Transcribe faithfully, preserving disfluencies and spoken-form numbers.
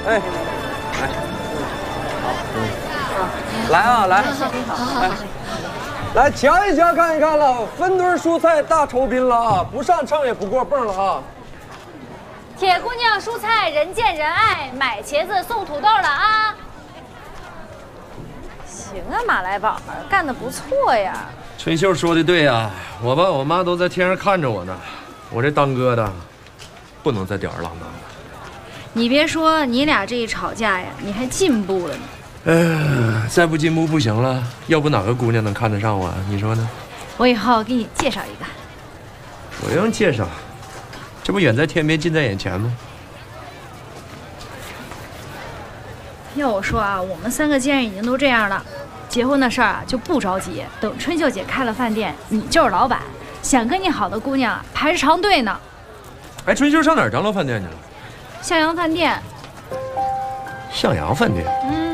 哎，来，来啊，来，来，来瞧一瞧，看一看了，分堆蔬菜大酬宾了啊！不上秤也不过泵了啊！ 铁姑娘蔬菜人见人爱，买茄子送土豆了啊！行啊，马来宝儿干得不错呀。 春秀说的对呀，我爸我妈都在天上看着我呢，我这当哥的不能再吊儿郎当了。 你别说，你俩这一吵架呀，你还进步了呢。 哎，再不进步不行了，要不哪个姑娘能看得上我？你说呢？ 我以后给你介绍一个。 不用介绍，这不远在天边近在眼前吗？ 要我说啊，我们三个既然已经都这样了，结婚的事儿啊就不着急，等春秀姐开了饭店，你就是老板，想跟你好的姑娘排着长队呢。 哎，春秀上哪儿当了饭店去了？ 向阳饭店。 向阳饭店。 嗯。